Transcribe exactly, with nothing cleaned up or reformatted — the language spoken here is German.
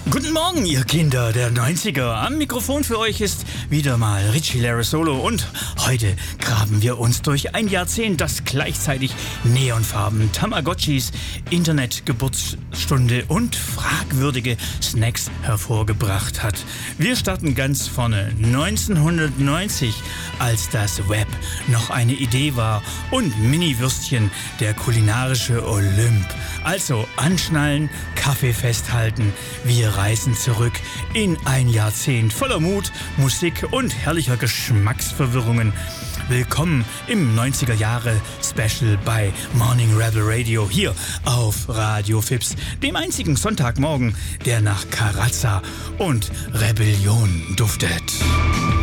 Guten Morgen, ihr Kinder der neunziger. Am Mikrofon für euch ist wieder mal Richie Larissolo und heute graben wir uns durch ein Jahrzehnt, das gleichzeitig Neonfarben, Tamagotchis, Internetgeburtsstunde und fragwürdige Snacks hervorgebracht hat. Wir starten ganz vorne, neunzehnhundertneunzig, als das Web noch eine Idee war und Mini-Würstchen der kulinarische Olymp. Also anschnallen, Kaffee festhalten, wir reisen zurück in ein Jahrzehnt voller Mut, Musik und herrlicher Geschmacksverwirrungen. Willkommen im neunziger Jahre Special bei Morning Rebel Radio hier auf Radio Fips, dem einzigen Sonntagmorgen, der nach Karazza und Rebellion duftet.